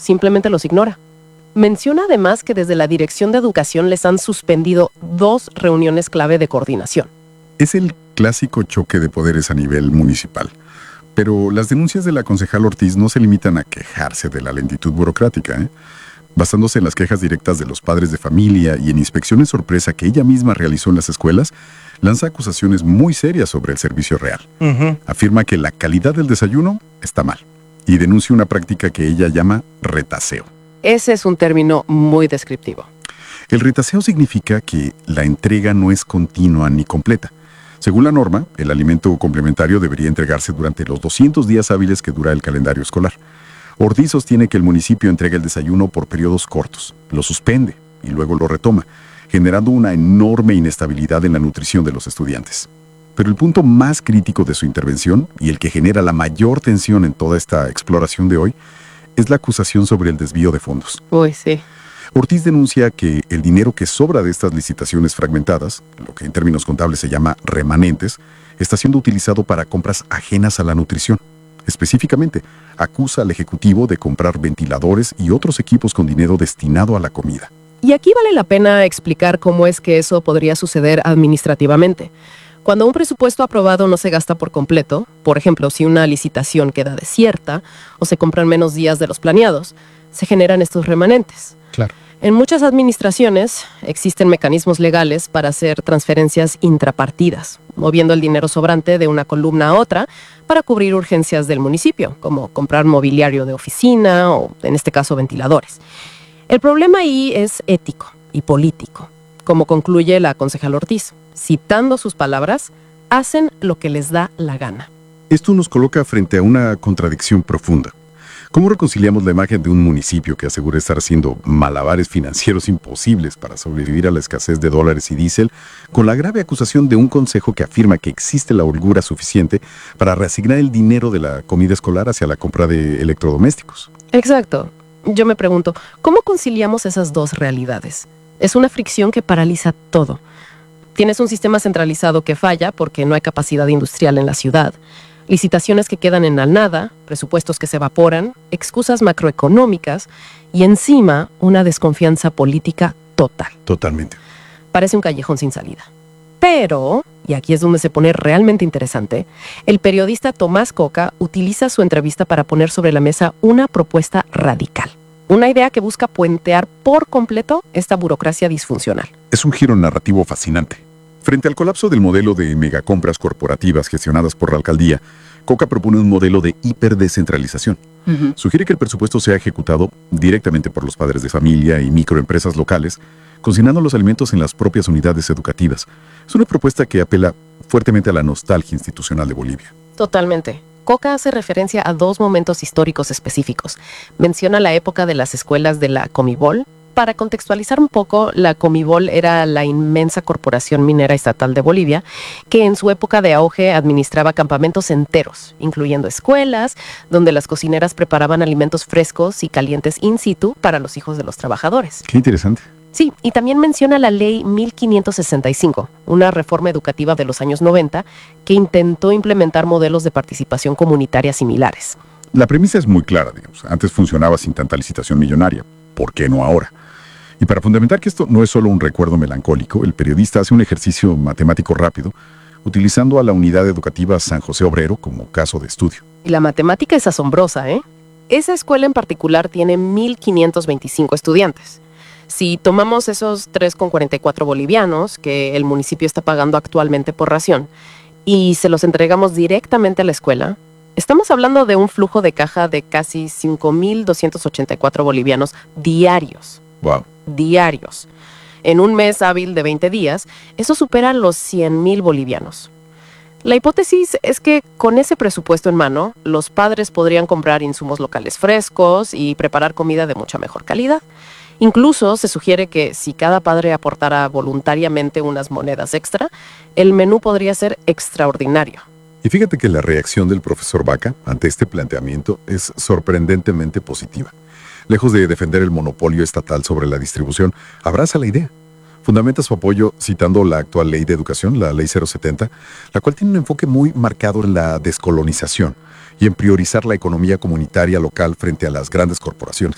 simplemente los ignora. Menciona además que desde la Dirección de Educación les han suspendido 2 reuniones clave de coordinación. Es el clásico choque de poderes a nivel municipal. Pero las denuncias de la concejal Ortiz no se limitan a quejarse de la lentitud burocrática, ¿eh? Basándose en las quejas directas de los padres de familia y en inspecciones sorpresa que ella misma realizó en las escuelas, lanza acusaciones muy serias sobre el servicio real. Afirma que la calidad del desayuno está mal y denuncia una práctica que ella llama retaseo. Ese es un término muy descriptivo. El retaseo significa que la entrega no es continua ni completa. Según la norma, el alimento complementario debería entregarse durante los 200 días hábiles que dura el calendario escolar. Ortiz sostiene que el municipio entrega el desayuno por periodos cortos, lo suspende y luego lo retoma, generando una enorme inestabilidad en la nutrición de los estudiantes. Pero el punto más crítico de su intervención, y el que genera la mayor tensión en toda esta exploración de hoy, es la acusación sobre el desvío de fondos. Uy, sí. Ortiz denuncia que el dinero que sobra de estas licitaciones fragmentadas, lo que en términos contables se llama remanentes, está siendo utilizado para compras ajenas a la nutrición. Específicamente, acusa al Ejecutivo de comprar ventiladores y otros equipos con dinero destinado a la comida. Y aquí vale la pena explicar cómo es que eso podría suceder administrativamente. Cuando un presupuesto aprobado no se gasta por completo, por ejemplo, si una licitación queda desierta o se compran menos días de los planeados, se generan estos remanentes. Claro. En muchas administraciones existen mecanismos legales para hacer transferencias intrapartidas, moviendo el dinero sobrante de una columna a otra para cubrir urgencias del municipio, como comprar mobiliario de oficina o, en este caso, ventiladores. El problema ahí es ético y político, como concluye la concejal Ortiz. Citando sus palabras, hacen lo que les da la gana. Esto nos coloca frente a una contradicción profunda. ¿Cómo reconciliamos la imagen de un municipio que asegura estar haciendo malabares financieros imposibles para sobrevivir a la escasez de dólares y diésel con la grave acusación de un consejo que afirma que existe la holgura suficiente para reasignar el dinero de la comida escolar hacia la compra de electrodomésticos? Exacto. Yo me pregunto, ¿cómo conciliamos esas dos realidades? Es una fricción que paraliza todo. Tienes un sistema centralizado que falla porque no hay capacidad industrial en la ciudad, licitaciones que quedan en la nada, presupuestos que se evaporan, excusas macroeconómicas y encima una desconfianza política total. Totalmente. Parece un callejón sin salida. Pero, y aquí es donde se pone realmente interesante, el periodista Tomás Coca utiliza su entrevista para poner sobre la mesa una propuesta radical. Una idea que busca puentear por completo esta burocracia disfuncional. Es un giro narrativo fascinante. Frente al colapso del modelo de megacompras corporativas gestionadas por la alcaldía, Coca propone un modelo de hiperdescentralización. Sugiere que el presupuesto sea ejecutado directamente por los padres de familia y microempresas locales, cocinando los alimentos en las propias unidades educativas. Es una propuesta que apela fuertemente a la nostalgia institucional de Bolivia. Totalmente. Coca hace referencia a 2 momentos históricos específicos. Menciona la época de las escuelas de la Comibol. Para contextualizar un poco, la Comibol era la inmensa corporación minera estatal de Bolivia, que en su época de auge administraba campamentos enteros, incluyendo escuelas, donde las cocineras preparaban alimentos frescos y calientes in situ para los hijos de los trabajadores. Qué interesante. Sí, y también menciona la Ley 1565, una reforma educativa de los años 90 que intentó implementar modelos de participación comunitaria similares. La premisa es muy clara, digamos. Antes funcionaba sin tanta licitación millonaria. ¿Por qué no ahora? Y para fundamentar que esto no es solo un recuerdo melancólico, el periodista hace un ejercicio matemático rápido, utilizando a la unidad educativa San José Obrero como caso de estudio. Y la matemática es asombrosa, ¿eh? Esa escuela en particular tiene 1,525 estudiantes. Si tomamos esos 3,44 bolivianos que el municipio está pagando actualmente por ración y se los entregamos directamente a la escuela, estamos hablando de un flujo de caja de casi 5,284 bolivianos diarios. Wow. Diarios. En un mes hábil de 20 días, eso supera los 100,000 bolivianos. La hipótesis es que con ese presupuesto en mano, los padres podrían comprar insumos locales frescos y preparar comida de mucha mejor calidad. Incluso se sugiere que si cada padre aportara voluntariamente unas monedas extra, el menú podría ser extraordinario. Y fíjate que la reacción del profesor Vaca ante este planteamiento es sorprendentemente positiva. Lejos de defender el monopolio estatal sobre la distribución, abraza la idea. Fundamenta su apoyo citando la actual ley de educación, la Ley 070, la cual tiene un enfoque muy marcado en la descolonización y en priorizar la economía comunitaria local frente a las grandes corporaciones.